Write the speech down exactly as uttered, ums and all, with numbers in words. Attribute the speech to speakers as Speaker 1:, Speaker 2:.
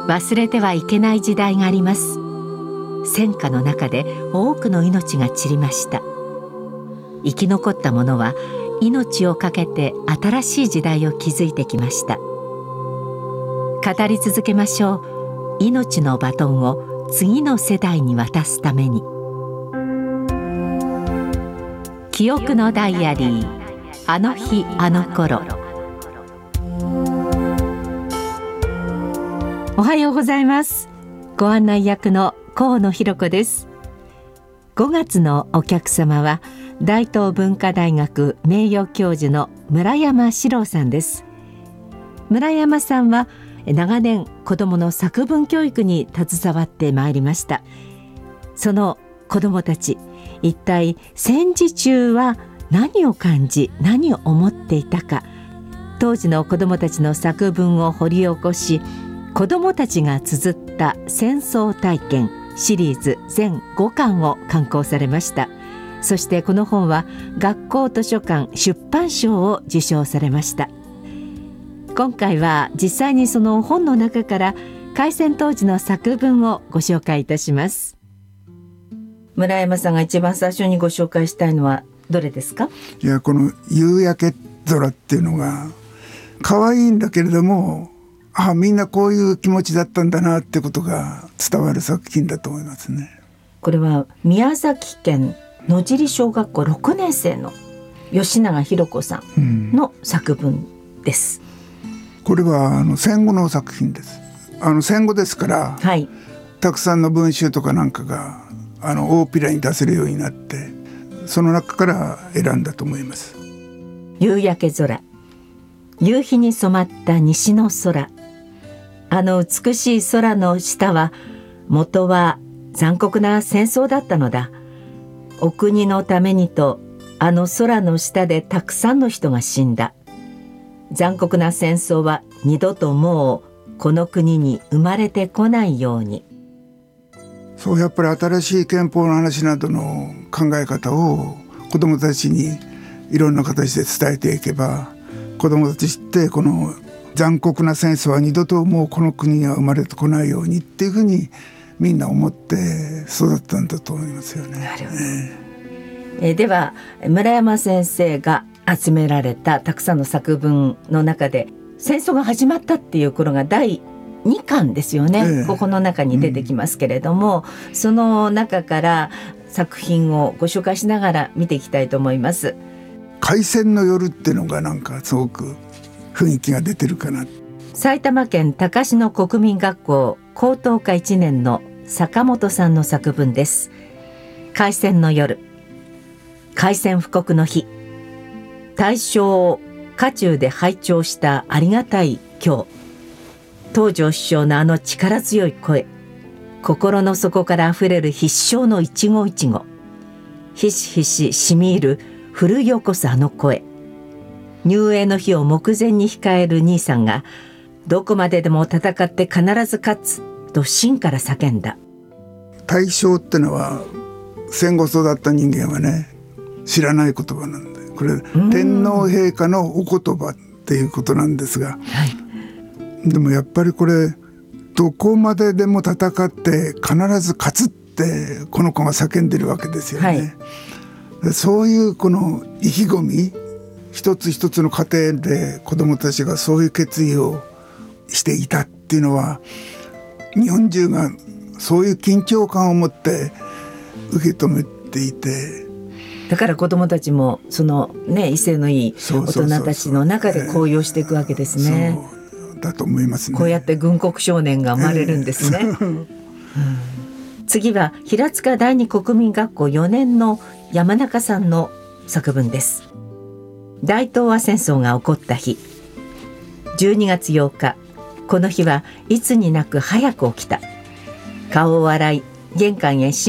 Speaker 1: 忘れてはいけない時代があります。戦火の中で多くの命が散りました。生き残った者は命を懸けて新しい時代を築いてきました。語り続けましょう。命のバトンを次の世代に渡すために。記憶のダイアリー、あの日あの頃。おはようございます。ご案内役の河野弘子です。ごがつのお客様は大東文化大学名誉教授の村山史郎さんです。村山さんは長年子どもの作文教育に携わってまいりました。その子どもたち、一体戦時中は何を感じ何を思っていたか、当時の子どもたちの作文を掘り起こし、子どもたちが綴った戦争体験シリーズ全ごかんを刊行されました。そしてこの本は学校図書館出版賞を受賞されました。今回は実際にその本の中から開戦当時の作文をご紹介いたします。村山さんが一番最初にご紹介したいのはどれですか？
Speaker 2: いや、この夕焼け空っていうのが可愛いんだけれども、あ、みんなこういう気持ちだったんだなってことが伝わる作品だと思いますね。
Speaker 1: これは宮崎県野尻小学校ろくねん生の吉永博子さんの作文です、
Speaker 2: うん、これはあの戦後の作品です。あの戦後ですから、はい、たくさんの文集とかなんかがあの大っぴらに出せるようになって、その中から選んだと思います。
Speaker 1: 夕焼け空、夕日に染まった西の空、あの美しい空の下は元は残酷な戦争だったのだ。お国のためにとあの空の下でたくさんの人が死んだ。残酷な戦争は二度ともうこの国に生まれてこないように。
Speaker 2: そう、やっぱり新しい憲法の話などの考え方を子どもたちにいろんな形で伝えていけば、子どもたちってこの残酷な戦争は二度ともうこの国には生まれてこないようにっていうふうにみんな思って育ったんだと思いますよね。
Speaker 1: なるほど、えーえー、では村山先生が集められたたくさんの作文の中で戦争が始まったっていう頃がだいにかんですよね、えー、ここの中に出てきますけれども、うん、その中から作品をご紹介しながら見ていきたいと思います。
Speaker 2: 開戦の夜っていうのがなんかすごく雰囲気が出てるかな。
Speaker 1: 埼玉県高志国民学校高等科いちねんの坂本さんの作文です。開戦の夜、開戦布告の日、大正を渦中で拝聴したありがたい今日、東条首相のあの力強い声、心の底からあふれる必勝の一期一会、ひしひししみ入る奮い起こすあの声、入営の日を目前に控える兄さんがどこまででも戦って必ず勝つと心から叫んだ。
Speaker 2: 大正ってのは戦後育った人間はね知らない言葉なんで、これ天皇陛下のお言葉っていうことなんですが、はい、でもやっぱりこれどこまででも戦って必ず勝つってこの子が叫んでるわけですよね、はい、そういうこの意気込み、一つ一つの家庭で子どもたちがそういう決意をしていたっていうのは、日本中がそういう緊張感を持って受け止めていて、
Speaker 1: だから子どもたちもそのね威勢のいい大人たちの中で高揚していくわけですね。
Speaker 2: そうだと思いますね。
Speaker 1: こうやって軍国少年が生まれるんですね、えーうん、次は平塚第二国民学校よねんの山中さんの作文です。大東亜戦争が起こった日、じゅうにがつようか、この日はいつになく早く起きた。顔を洗い玄関へ